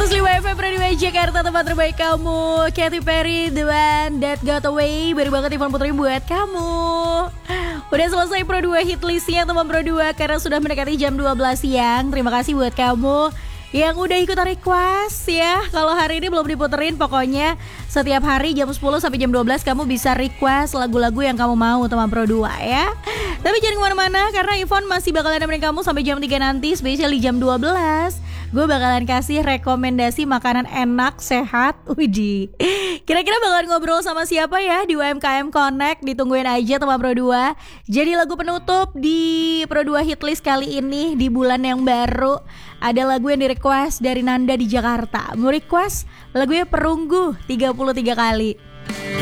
105 FM Radio Jakarta, tempat terbaik kamu. Katy Perry, The One That Got Away. Baru banget Ivan Putri buat kamu. Udah selesai Pro 2 hit listnya teman Pro 2 karena sudah mendekati jam 12 siang. Terima kasih buat kamu yang udah ikutan request ya. Kalau hari ini belum diputerin, pokoknya setiap hari jam 10 sampai jam 12 kamu bisa request lagu-lagu yang kamu mau teman Pro 2 ya. Tapi jangan kemana-mana karena Ivan masih bakalan nemenin kamu sampai jam 3 nanti, spesial di jam 12. Gue bakalan kasih rekomendasi makanan enak, sehat. Widih, kira-kira bakalan ngobrol sama siapa ya di UMKM Connect? Ditungguin aja teman Pro 2. Jadi lagu penutup di Pro 2 Hitlist kali ini di bulan yang baru, ada lagu yang di-request dari Nanda di Jakarta. Mau request lagunya Perunggu 33 kali.